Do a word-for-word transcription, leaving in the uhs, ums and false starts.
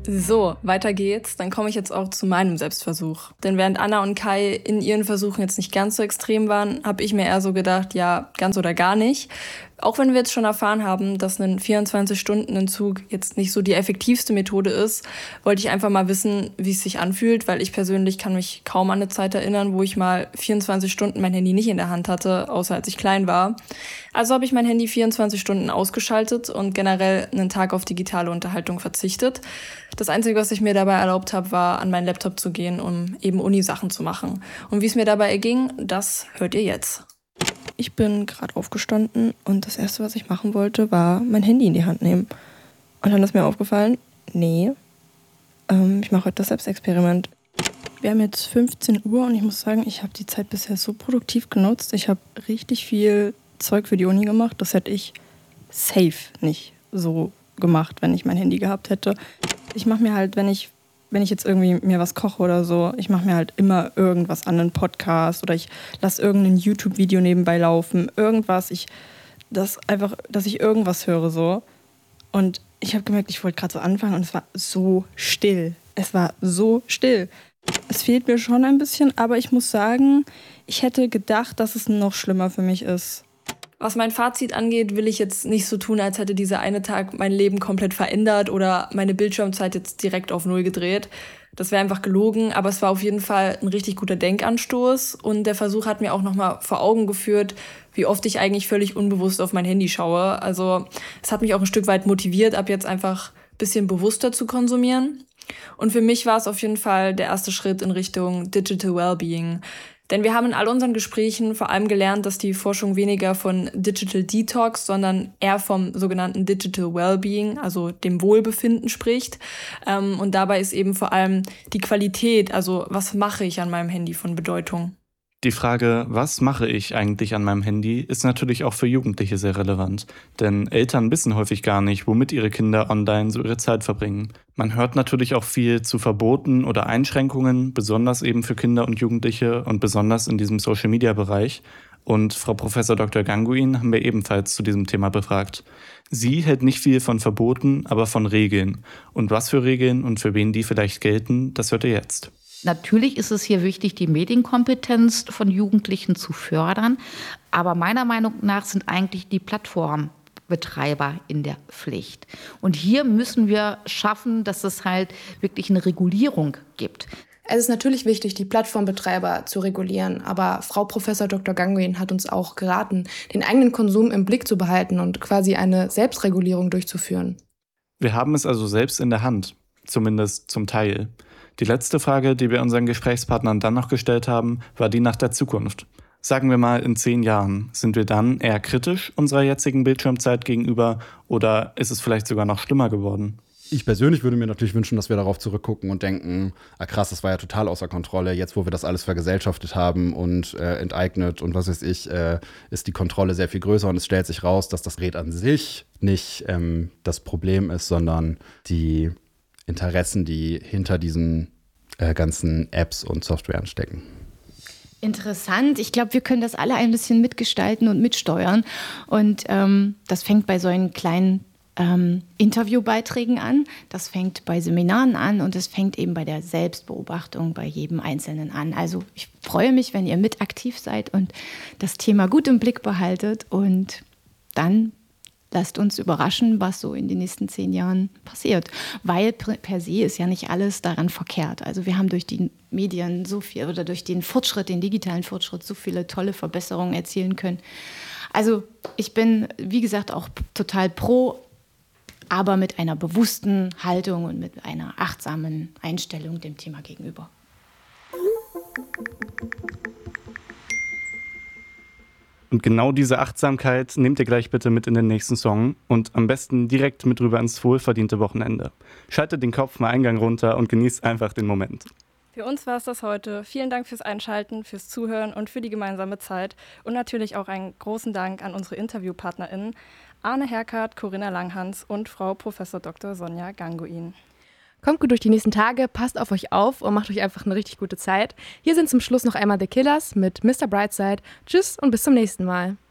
So, weiter geht's. Dann komme ich jetzt auch zu meinem Selbstversuch. Denn während Anna und Kai in ihren Versuchen jetzt nicht ganz so extrem waren, habe ich mir eher so gedacht, ja, ganz oder gar nicht. Auch wenn wir jetzt schon erfahren haben, dass ein vierundzwanzig-Stunden-Entzug jetzt nicht so die effektivste Methode ist, wollte ich einfach mal wissen, wie es sich anfühlt, weil ich persönlich kann mich kaum an eine Zeit erinnern, wo ich mal vierundzwanzig Stunden mein Handy nicht in der Hand hatte, außer als ich klein war. Also habe ich mein Handy vierundzwanzig Stunden ausgeschaltet und generell einen Tag auf digitale Unterhaltung verzichtet. Das Einzige, was ich mir dabei erlaubt habe, war, an meinen Laptop zu gehen, um eben Uni-Sachen zu machen. Und wie es mir dabei erging, das hört ihr jetzt. Ich bin gerade aufgestanden und das Erste, was ich machen wollte, war mein Handy in die Hand nehmen. Und dann ist mir aufgefallen, nee, ähm, ich mache heute das Selbstexperiment. Wir haben jetzt fünfzehn Uhr und ich muss sagen, ich habe die Zeit bisher so produktiv genutzt. Ich habe richtig viel Zeug für die Uni gemacht. Das hätte ich safe nicht so gemacht, wenn ich mein Handy gehabt hätte. Ich mache mir halt, wenn ich wenn ich jetzt irgendwie mir was koche oder so, ich mache mir halt immer irgendwas an, einen Podcast oder ich lasse irgendein YouTube-Video nebenbei laufen, irgendwas, ich, das einfach, dass ich irgendwas höre so. Und ich habe gemerkt, ich wollte gerade so anfangen und es war so still. Es war so still. Es fehlt mir schon ein bisschen, aber ich muss sagen, ich hätte gedacht, dass es noch schlimmer für mich ist. Was mein Fazit angeht, will ich jetzt nicht so tun, als hätte dieser eine Tag mein Leben komplett verändert oder meine Bildschirmzeit jetzt direkt auf Null gedreht. Das wäre einfach gelogen, aber es war auf jeden Fall ein richtig guter Denkanstoß und der Versuch hat mir auch nochmal vor Augen geführt, wie oft ich eigentlich völlig unbewusst auf mein Handy schaue. Also es hat mich auch ein Stück weit motiviert, ab jetzt einfach ein bisschen bewusster zu konsumieren. Und für mich war es auf jeden Fall der erste Schritt in Richtung Digital Wellbeing. Denn wir haben in all unseren Gesprächen vor allem gelernt, dass die Forschung weniger von Digital Detox, sondern eher vom sogenannten Digital Wellbeing, also dem Wohlbefinden spricht. Und dabei ist eben vor allem die Qualität, also was mache ich an meinem Handy, von Bedeutung. Die Frage, was mache ich eigentlich an meinem Handy, ist natürlich auch für Jugendliche sehr relevant. Denn Eltern wissen häufig gar nicht, womit ihre Kinder online so ihre Zeit verbringen. Man hört natürlich auch viel zu Verboten oder Einschränkungen, besonders eben für Kinder und Jugendliche und besonders in diesem Social-Media-Bereich. Und Frau Professor Doktor Ganguin haben wir ebenfalls zu diesem Thema befragt. Sie hält nicht viel von Verboten, aber von Regeln. Und was für Regeln und für wen die vielleicht gelten, das hört ihr jetzt. Natürlich ist es hier wichtig, die Medienkompetenz von Jugendlichen zu fördern. Aber meiner Meinung nach sind eigentlich die Plattformbetreiber in der Pflicht. Und hier müssen wir schaffen, dass es halt wirklich eine Regulierung gibt. Es ist natürlich wichtig, die Plattformbetreiber zu regulieren, aber Frau Professor Doktor Ganguin hat uns auch geraten, den eigenen Konsum im Blick zu behalten und quasi eine Selbstregulierung durchzuführen. Wir haben es also selbst in der Hand, zumindest zum Teil. Die letzte Frage, die wir unseren Gesprächspartnern dann noch gestellt haben, war die nach der Zukunft. Sagen wir mal, in zehn Jahren, sind wir dann eher kritisch unserer jetzigen Bildschirmzeit gegenüber oder ist es vielleicht sogar noch schlimmer geworden? Ich persönlich würde mir natürlich wünschen, dass wir darauf zurückgucken und denken, ah krass, das war ja total außer Kontrolle. Jetzt, wo wir das alles vergesellschaftet haben und äh, enteignet und was weiß ich, äh, ist die Kontrolle sehr viel größer und es stellt sich raus, dass das Gerät an sich nicht ähm, das Problem ist, sondern die Interessen, die hinter diesen äh, ganzen Apps und Softwaren stecken. Interessant. Ich glaube, wir können das alle ein bisschen mitgestalten und mitsteuern. Und ähm, das fängt bei so einen kleinen ähm, Interviewbeiträgen an, das fängt bei Seminaren an und es fängt eben bei der Selbstbeobachtung bei jedem Einzelnen an. Also ich freue mich, wenn ihr mit aktiv seid und das Thema gut im Blick behaltet und dann lasst uns überraschen, was so in den nächsten zehn Jahren passiert. Weil per se ist ja nicht alles daran verkehrt. Also wir haben durch die Medien so viel oder durch den Fortschritt, den digitalen Fortschritt, so viele tolle Verbesserungen erzielen können. Also ich bin, wie gesagt, auch total pro, aber mit einer bewussten Haltung und mit einer achtsamen Einstellung dem Thema gegenüber. Und genau diese Achtsamkeit nehmt ihr gleich bitte mit in den nächsten Song und am besten direkt mit rüber ins wohlverdiente Wochenende. Schaltet den Kopf mal einen Gang runter und genießt einfach den Moment. Für uns war es das heute. Vielen Dank fürs Einschalten, fürs Zuhören und für die gemeinsame Zeit. Und natürlich auch einen großen Dank an unsere InterviewpartnerInnen Arne Herkart, Corinna Langhans und Frau Professor Doktor Sonja Ganguin. Kommt gut durch die nächsten Tage, passt auf euch auf und macht euch einfach eine richtig gute Zeit. Hier sind zum Schluss noch einmal The Killers mit Mister Brightside. Tschüss und bis zum nächsten Mal.